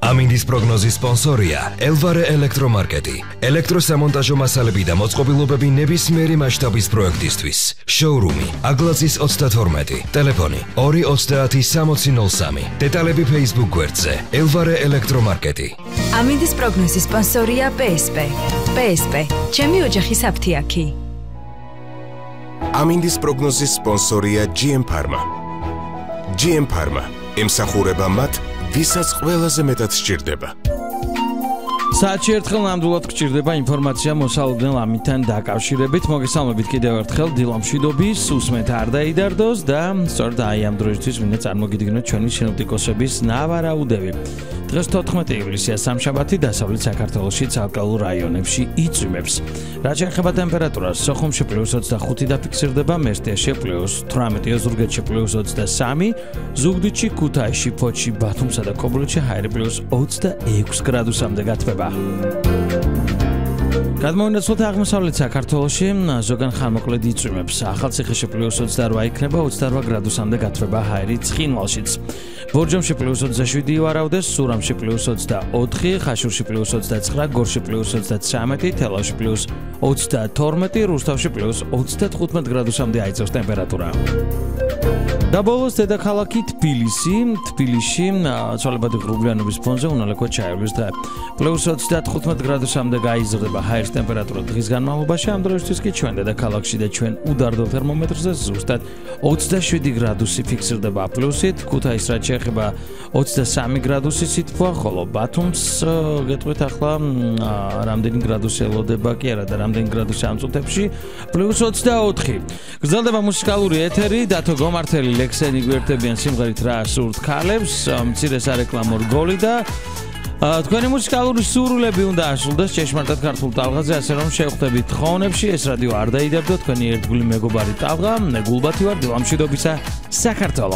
ამინდის პროგნოზის სპონსორია ელვარე ელექტრომარკეტი. ელექტროსამონტაჟო მასალები და მოწყობილობები ნებისმიერი მასშტაბის პროექტისთვის. შოურუმი აგლაძის 32, ტელეფონი 230-6003. დეტალები Facebook გვერდზე ელვარე ელექტრომარკეტი. ამინდის პროგნოზის სპონსორია PSP. PSP, ჩემი ოჯახის აფთიაქი. ამინდის პროგნოზის სპონსორია GM Pharma. GM Pharma ემსახურება მათ, ვისაც ყველაზე მეტად სჭირდება. საათში ერთხელ ნამდვილად გჭირდება ინფორმაცია მოსალოდნელ ამითთან დაკავშირებით. მოგესალმებით კიდევ ერთხელ დილამშვიდობის, უსმენთ არ დაიდარდოს და სწორედ აი ამ დროისთვის მინდა წარმოგიდგინოთ ჩვენი სინოპტიკოსების ნავარაუდები. დღეს 14 ივლისია, სამშაბათი, დასავლეთ საქართველოში ცალკეულ რაიონებში იწვიმებს. რაც შეეხება ტემპერატურას, სოხუმში +25 დაფიქსირდება, მესტიაში +18, ოზურგეთში +23, ზუგდიდში, ქუთაისში, ფოთში, ბათუმსა და ქობულეთში ჰაერი +26 გრადუსამდე გათბება. გადმოვინაცვლოთ აღმოსავლეთ საქართველოში, ზოგან ხანმოკლედ იწვიმებს. ახალციხეში +28 იქნება, 28 გრადუსამდე გათბება ჰაერი ცხინვალშიც. ბორჯომში +27 ივარავდეს, სურამში +24, ხაშურში +29, გორში +33, თელავში +32, რუსთავში +35 გრადუსამდე აიწევს ტემპერატურა. და ბოლოს დედაქალაქი თბილისში ცვალებადი ღრუბლიანობის ფონზე უნალექო ჩაივლის დღე. +35 გრადუსამდე გაიზრდება ჰაერის ტემპერატურა დღის განმავლობაში. ამ დროისთვის კი ჩვენ დედაქალაქში და ჩვენ უდარდელ თერმომეტრზე ზუსტად 27 გრადუსი ფიქსირდება პლუსით, ქუთაისს რაც შეეხება 23 გრადუსი სითბოა, ხოლო ბათუმს გეტყვით ახლა რამდენი გრადუსი ელოდება კი არა და რამდენი გრადუსი ამ წუთებში +24. გრძელდება მუსიკალური ეთერი, დათო გომართელი, ლექსენი გვერდებიან სიმღერით რა სურთ ქალებს, მცირე სარეკლამო რგოლი და თქვენი მუსიკალური სურვილები უნდა ასრულდეს ჭეშმარიტად ქართულ ტალღაზე, ასე რომ შევხვდებით თხოვნებში. ეს რადიო არ დაიდარდო, თქვენი ერთგული მეგობარი ტალღა, მე გულბათი ვარ, დილამშვიდობისა, საქართველო.